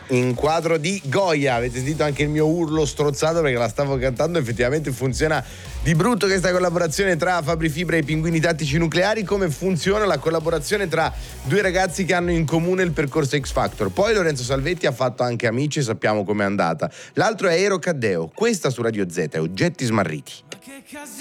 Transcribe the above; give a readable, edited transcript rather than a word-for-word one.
in quadro di Goya. Avete sentito anche il mio urlo strozzato perché la stavo cantando. Effettivamente funziona di brutto questa collaborazione tra Fabri Fibra e i Pinguini Tattici Nucleari. Come funziona la collaborazione tra due ragazzi che hanno in comune il percorso X Factor. Poi Lorenzo Salvetti ha fatto anche Amici e sappiamo com'è andata. L'altro è Ero Caddeo. Questa su Radio Z è Oggetti Smarriti.